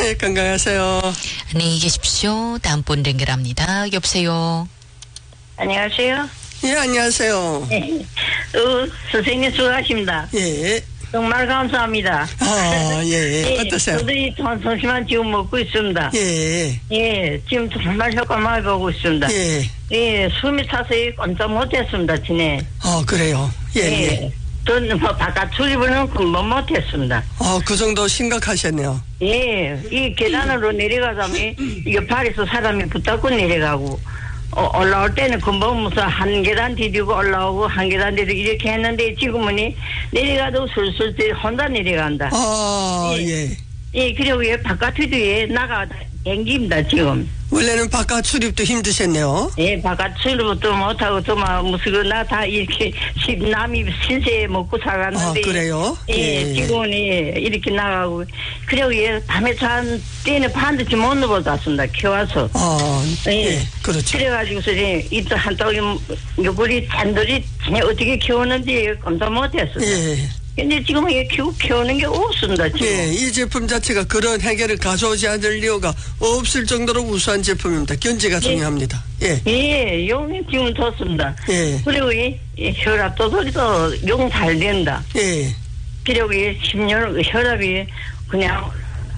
네, 건강하세요. 안녕히 계십시오. 다음 분 연결합니다. 여보세요. 안녕하세요. 예, 안녕하세요. 네. 선생님 수고하십니다. 예. 정말 감사합니다. 예. 어떠세요? 저도 이 정심만 지금 먹고 있습니다. 예. 예, 지금 정말 효과 많이 보고 있습니다. 예. 예, 숨이 차서 꼼짝 못했습니다, 지네. 그래요. 예. 저는 바깥 출입을 금방 못했습니다. 그 정도 심각하셨네요. 예, 이 계단으로 내려가자면 옆팔에서 사람이 붙잡고 내려가고 올라올 때는 금방 무슨 한 계단 디디고 올라오고 한 계단 디디고 이렇게 했는데 지금은 내려가도 술술 혼자 내려간다. 예. 예, 그리고 바깥에도 나가 댕깁니다, 지금. 원래는 바깥 출입도 힘드셨네요. 예, 바깥 출입도 못하고 무슨 나 다 이렇게 남이 신세 먹고 살았는데. 그래요? 예, 지금은 이렇게 나가고. 그리고 밤에 잔 때는 반드시 못 누워잤습니다, 키워서. 예, 그렇죠. 그래가지고서 이또 한쪽에 요구리 잔들이 어떻게 키우는지 깜짝 못했어요. 예. 근데 지금 키우는 게 없습니다, 지금. 예, 이 제품 자체가 그런 해결을 가져오지 않을 이유가 없을 정도로 우수한 제품입니다. 견지가 중요합니다. 예. 예, 용이 지금 좋습니다. 예. 그리고 혈압도 소리도 용 잘 된다. 예. 그리고 10년 혈압이 그냥.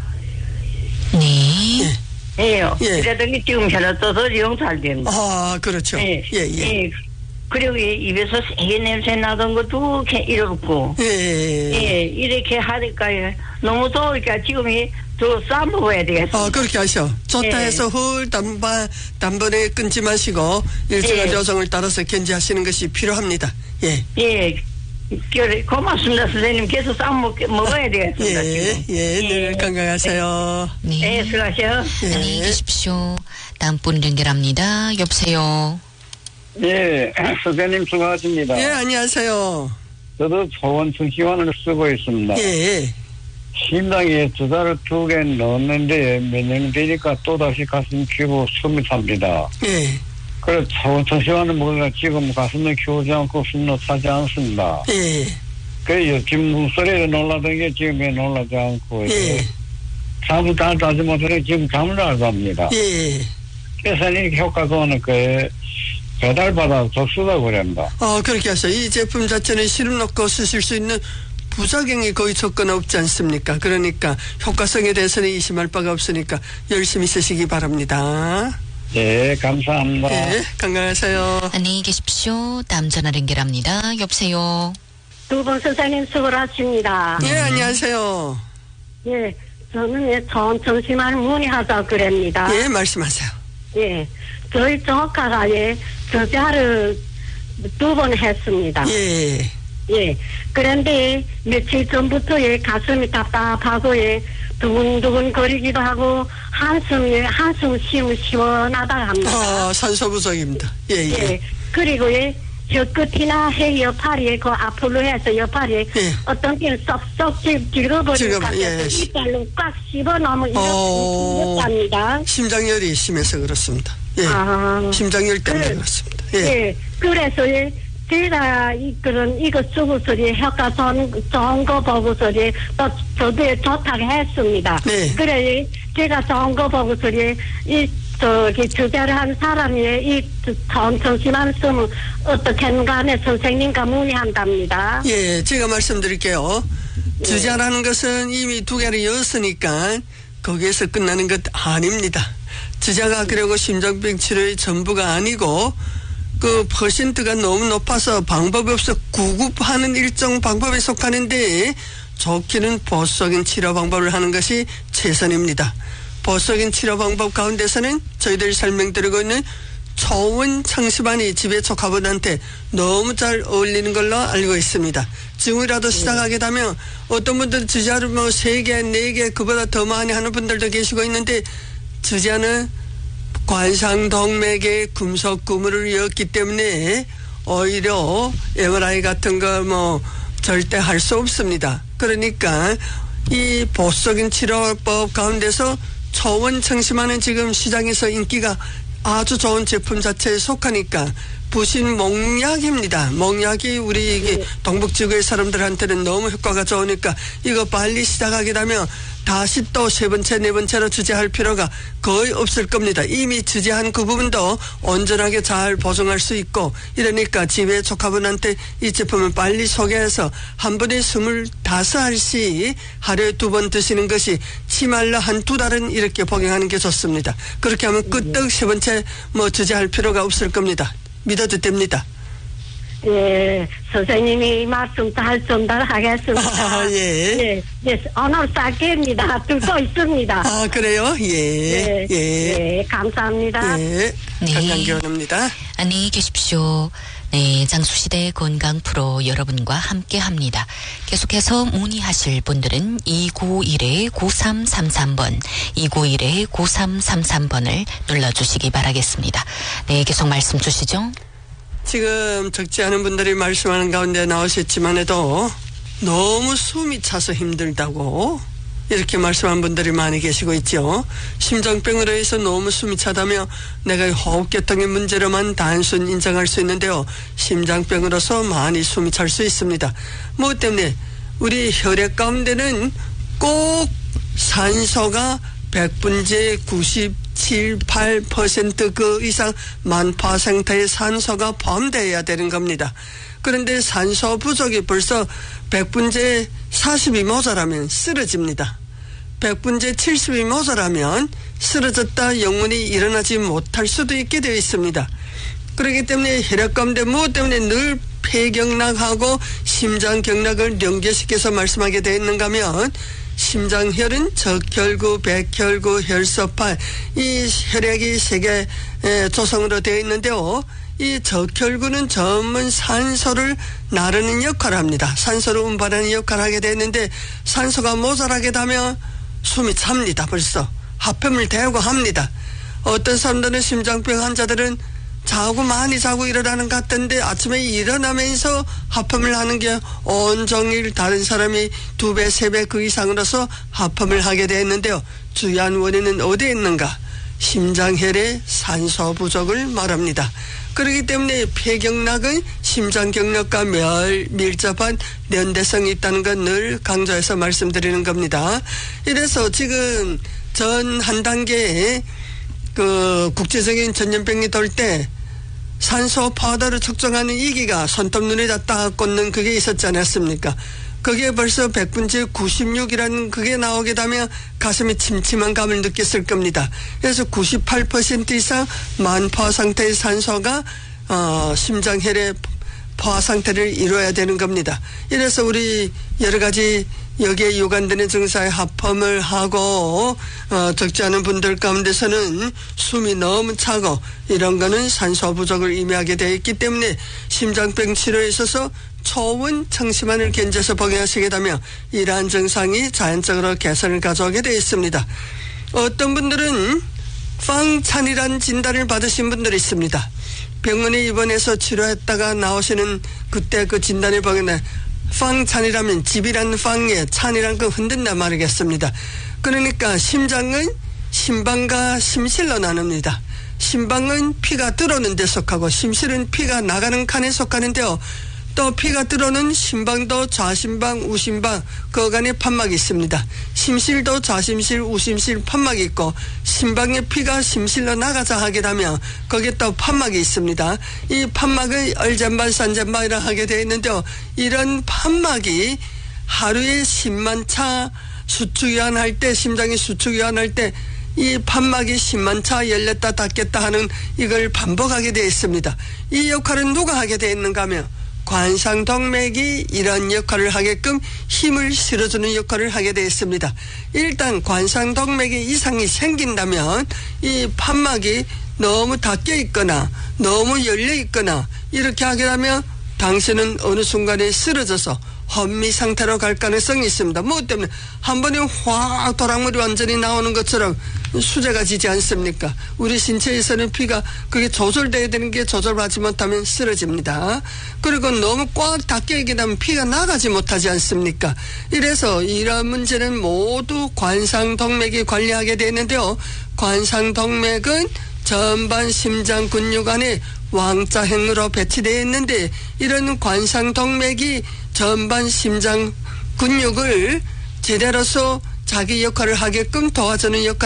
네. 예. 그래도 지금 혈압도 소리 용 잘 된다. 그렇죠. 예. 그리고 입에서 세게 냄새 나던 것도 이렇고. 예. 이렇게 하니까 너무 더우니까 지금 더 싸먹어야 되겠어. 그렇게 하셔. 좋다 해서 단번에 끊지 마시고 일정한 여정을 따라서 견지하시는 것이 필요합니다. 예. 예. 고맙습니다, 선생님. 계속 먹어야 되겠습니다. 늘 건강하세요. 네. 수고하세요. 안녕히 계십시오. 다음 분 연결합니다. 여보세요. 예, 선생님 수고하십니다. 예, 안녕하세요. 저도 초원 정시환을 쓰고 있습니다. 예. 심장에 주사를 2개 넣었는데 몇 년 되니까 또다시 가슴 키우고 숨이 찹니다. 예. 그래서 초원 정시환을 먹으니까 지금 가슴을 키우지 않고 숨도 차지 않습니다. 예. 그래서 지금 목소리에 놀라던 게 지금 왜 놀라지 않고 잠을 잘 자지 못하니 지금 잠을 잘 잡니다. 예. 그래서 이렇게 효과가 오는 거에 배달받아 접수다 그럽니다. 그렇게 하세요. 이 제품 자체는 시름 넣고 쓰실 수 있는 부작용이 거의 조건 없지 않습니까? 그러니까 효과성에 대해서는 의심할 바가 없으니까 열심히 쓰시기 바랍니다. 네, 감사합니다. 네, 건강하세요. 안녕히 계십시오. 다음 전화 연결합니다. 여보세요. 두 분 선생님 수고하십니다. 예, 안녕하세요. 예, 저는 정심한 문의하자 그럽니다. 예, 말씀하세요. 예, 저희 조카가 저자를 2번 했습니다. 예. 예, 그런데 며칠 전부터 가슴이 답답하고 두근두근 거리기도 하고 한숨 쉬면 시원하다 합니다. 산소 부족입니다. 예. 그리고 저 끝이나 옆팔이 앞으로 해서 옆팔이 어떤 때는 쏙쏙 긁어버리니까 이빨로 꽉 씹어넣으면 이렇게 합니다. 심장열이 심해서 그렇습니다. 예. 심장열 때문에 그렇습니다. 예. 그래서 제가 이거 쓰고서 효과 좋은 거 보고서 또 저도 좋다고 했습니다. 네. 그래 제가 좋은 거 보고서 주제를 한 사람이 정심한 쓰면 어떻게인가 하면 선생님과 문의한답니다. 예, 제가 말씀드릴게요. 주자라는 것은 이미 2개를 이었으니까 거기에서 끝나는 것 아닙니다. 주자가 그리고 심장병 치료의 전부가 아니고 그 퍼센트가 너무 높아서 방법이 없어 구급하는 일정 방법에 속하는데 좋기는 보수적인 치료 방법을 하는 것이 최선입니다. 보수적인 치료 방법 가운데서는 저희들이 설명드리고 있는 초원 창시반이 집의 조카분한테 너무 잘 어울리는 걸로 알고 있습니다. 지금이라도 시작하게 되면 어떤 분들은 주자를 3개, 4개 그보다 더 많이 하는 분들도 계시고 있는데 주자는 관상동맥에 금속 구물을 이었기 때문에 오히려 MRI 같은 거 절대 할 수 없습니다. 그러니까 이 보수적인 치료법 가운데서 초원 청심환은 지금 시장에서 인기가 아주 좋은 제품 자체에 속하니까 부신 몽약입니다. 몽약이 우리 동북지구의 사람들한테는 너무 효과가 좋으니까 이거 빨리 시작하게 되면 다시 또 세 번째, 네 번째로 주재할 필요가 거의 없을 겁니다. 이미 주재한 그 부분도 온전하게 잘 보정할 수 있고 이러니까 집에 조카분한테 이 제품을 빨리 소개해서 한 번에 25알씩 하루에 2번 드시는 것이 치말로 한 2달은 이렇게 복용하는 게 좋습니다. 그렇게 하면 끄떡 세 번째 뭐 주재할 필요가 없을 겁니다. 믿어도 됩니다. 예, 선생님이 말씀 잘 전달하겠습니다. 예. 예, 오늘 싸게입니다. 들고 있습니다. 아, 그래요? 예. 예, 감사합니다. 예. 네. 건강교원입니다. 안녕히 계십시오. 네, 장수시대 건강 프로 여러분과 함께 합니다. 계속해서 문의하실 분들은 291-9333번, 291-9333번을 눌러주시기 바라겠습니다. 네, 계속 말씀 주시죠. 지금 적지 않은 분들이 말씀하는 가운데 나오셨지만 해도 너무 숨이 차서 힘들다고 이렇게 말씀한 분들이 많이 계시고 있죠. 심장병으로 해서 너무 숨이 차다며 내가 호흡계통의 문제로만 단순 인정할 수 있는데요. 심장병으로서 많이 숨이 찰 수 있습니다. 뭐 때문에 우리 혈액 가운데는 꼭 산소가 100분제 97, 8% 그 이상 만파 상태의 산소가 포함되어야 되는 겁니다. 그런데 산소 부족이 벌써 100분제 40이 모자라면 쓰러집니다. 100분제 70이 모자라면 쓰러졌다 영원히 일어나지 못할 수도 있게 되어 있습니다. 그렇기 때문에 혈액 가운데 무엇 때문에 늘 폐경락하고 심장경락을 연계시켜서 말씀하게 되어 있는가 하면 심장혈은 적혈구, 백혈구, 혈소판 이 혈액이 3개 조성으로 되어 있는데요. 이 적혈구는 전문 산소를 나르는 역할을 합니다. 산소를 운반하는 역할을 하게 되는데 산소가 모자라게 되면 숨이 찹니다. 벌써 하품을 대고 합니다. 어떤 사람들은 심장병 환자들은 자고 많이 자고 일어나는 것 같던데 아침에 일어나면서 하품을 하는 게 온종일 다른 사람이 2배, 3배 그 이상으로서 하품을 하게 되었는데요. 주요한 원인은 어디에 있는가? 심장혈의 산소 부족을 말합니다. 그렇기 때문에 폐경락은 심장경락과 밀접한 연대성이 있다는 건 늘 강조해서 말씀드리는 겁니다. 이래서 지금 전 한 단계에 그 국제적인 전염병이 돌 때 산소 포화도를 측정하는 이기가 손톱 눈에다 딱 꽂는 그게 있었지 않았습니까? 그게 벌써 100분제 96이라는 그게 나오게 되면 가슴에 침침한 감을 느꼈을 겁니다. 그래서 98% 이상 만포화 상태의 산소가 심장혈의 포화 상태를 이루어야 되는 겁니다. 이래서 우리 여러 가지 여기에 유관되는 증상에 하품을 하고 적지 않은 분들 가운데서는 숨이 너무 차고 이런 거는 산소 부족을 의미하게 되어 있기 때문에 심장병 치료에 있어서 초원 청심환을 견제해서 복용하시게 되면 이러한 증상이 자연적으로 개선을 가져오게 되어 있습니다. 어떤 분들은 빵찬이라는 진단을 받으신 분들이 있습니다. 병원에 입원해서 치료했다가 나오시는 그때 그 진단을 보면 빵찬이라면 집이란 빵에 찬이란 거 흔든다 말이겠습니다. 그러니까 심장은 심방과 심실로 나눕니다. 심방은 피가 들어오는 데 속하고 심실은 피가 나가는 칸에 속하는데요. 또 피가 들어오는 심방도 좌심방, 우심방 그 간에 판막이 있습니다. 심실도 좌심실, 우심실 판막이 있고 심방에 피가 심실로 나가자 하게 되면 거기에 또 판막이 있습니다. 이 판막을 얼잔반, 산잔반이라 하게 되어 있는데요. 이런 판막이 하루에 10만 차 수축이완할 때 심장이 수축이완할 때 이 판막이 10만 차 열렸다 닫겠다 하는 이걸 반복하게 되어 있습니다. 이 역할은 누가 하게 되어 있는가 하면 관상동맥이 이런 역할을 하게끔 힘을 실어주는 역할을 하게 되어 있습니다. 일단 관상동맥에 이상이 생긴다면 이 판막이 너무 닫혀 있거나 너무 열려 있거나 이렇게 하게 되면 당신은 어느 순간에 쓰러져서 혼미 상태로 갈 가능성이 있습니다. 뭐 때문에 한 번에 확 도랑물이 완전히 나오는 것처럼 수제가 지지 않습니까? 우리 신체에서는 피가 그게 조절돼야 되는 게 조절하지 못하면 쓰러집니다. 그리고 너무 꽉 닫혀있게 되면 피가 나가지 못하지 않습니까? 이래서 이런 문제는 모두 관상동맥이 관리하게 되는데요. 관상동맥은 전반 심장 근육 안에 왕자행으로 배치되어 있는데 이런 관상동맥이 전반 심장 근육을 제대로서 자기 역할을 하게끔 도와주는 역할